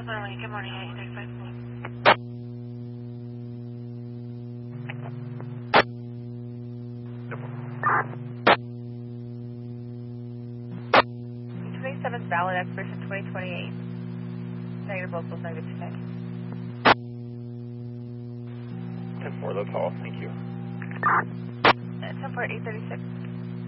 Lily, good morning, 835. 27 valid, expiration 2028. Negative locals, negative today. 10-4, that's all. Thank you. 10-4, 836.